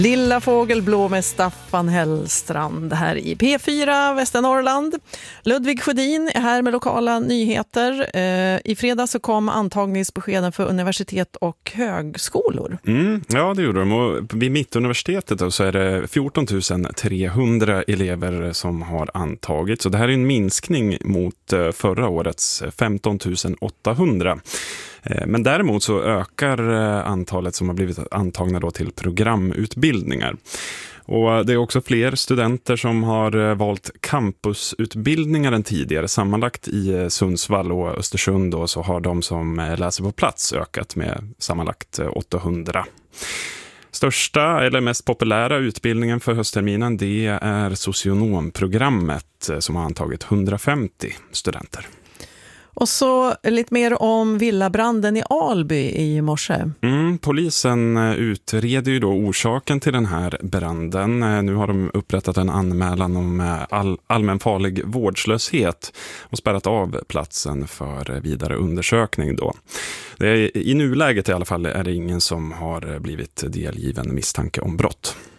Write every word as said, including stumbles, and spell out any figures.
Lilla fågelblå med Staffan Hellstrand här i P fyra Västernorrland. Ludvig Sjödin är här med lokala nyheter. I fredag så kom antagningsbeskeden för universitet och högskolor. Mm, ja, det gjorde de. Och vid Mittuniversitetet då, så är det fjorton tusen trehundra elever som har antagits. Så det här är en minskning mot förra årets femton tusen åttahundra. Men däremot så ökar antalet som har blivit antagna då till programutbildningar. Och det är också fler studenter som har valt campusutbildningar än tidigare. Sammanlagt i Sundsvall och Östersund då, så har de som läser på plats ökat med sammanlagt åttahundra. Största eller mest populära utbildningen för höstterminen, det är socionomprogrammet som har antagit hundrafemtio studenter. Och så lite mer om villabranden i Alby i morse. Mm, polisen utreder ju då orsaken till den här branden. Nu har de upprättat en anmälan om all, allmänfarlig vårdslöshet och spärrat av platsen för vidare undersökning då. Det är, i nuläget i alla fall är det ingen som har blivit delgiven misstanke om brott.